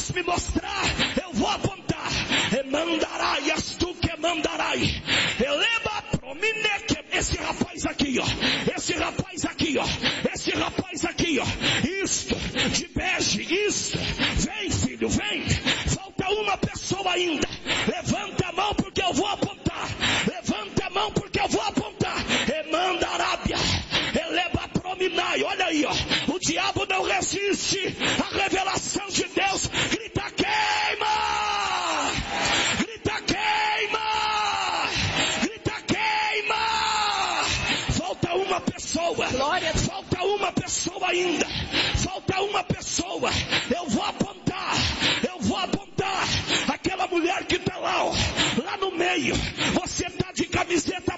Deus me mostrar, eu vou apontar. Mandarai, as tu que mandarai. Eleba promine. Esse rapaz aqui, ó. Esse rapaz aqui, ó. Esse rapaz aqui, ó. Isto, de bege, isto. Vem, filho, vem. Falta uma pessoa ainda. Levanta a mão porque eu vou apontar. Levanta a mão porque eu vou apontar. Emanda Arábia. Eleba prominai. Olha aí, ó. O diabo não resiste à revelação de Deus. Grita, queima! Grita, queima! Grita, queima! Falta uma pessoa. Glória. Falta uma pessoa ainda. Falta uma pessoa. Eu vou apontar. Eu vou apontar. Aquela mulher que está lá, ó, lá no meio. Você está de camiseta